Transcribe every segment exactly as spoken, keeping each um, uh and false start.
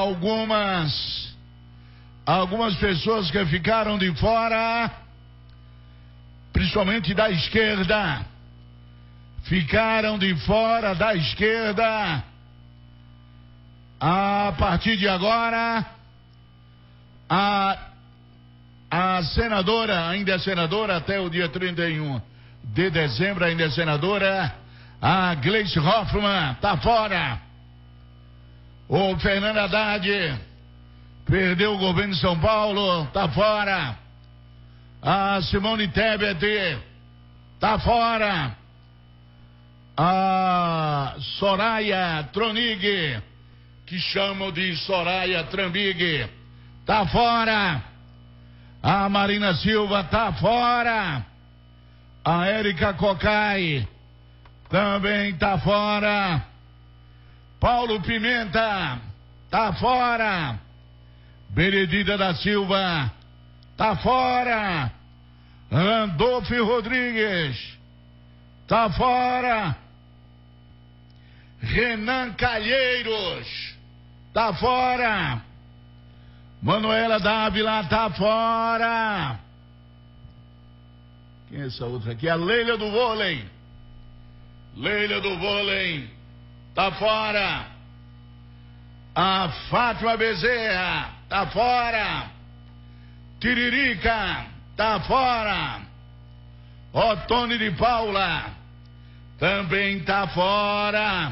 algumas, algumas pessoas que ficaram de fora, principalmente da esquerda, ficaram de fora da esquerda. A partir de agora, a, a senadora, ainda é senadora até o dia trinta e um de dezembro, ainda é senadora, a Gleice Hoffmann tá fora. O Fernando Haddad perdeu o governo de São Paulo, tá fora. A Simone Tebet tá fora. A Soraya Tronig, que chamam de Soraya Trambig, tá fora. A Marina Silva tá fora. A Érica Cocai também tá fora. Paulo Pimenta tá fora. Benedita da Silva tá fora. Randolfo Rodrigues tá fora. Renan Calheiros tá fora. Manuela Dávila tá fora. Quem é essa outra aqui? A Leila do vôlei. Leila do vôlei tá fora. A Fátima Bezerra tá fora. Tiririca tá fora. Otone de Paula também tá fora.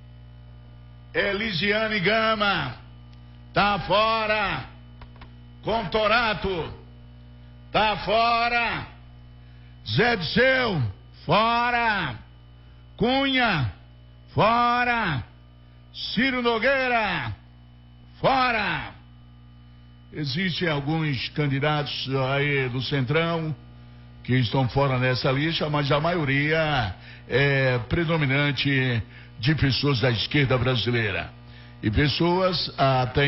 Elisiane Gama tá fora. Contorato tá fora. Zé Disseu fora. Cunha fora. Ciro Nogueira fora. Existem alguns candidatos aí do Centrão que estão fora nessa lista, mas a maioria é predominante de pessoas da esquerda brasileira. E pessoas até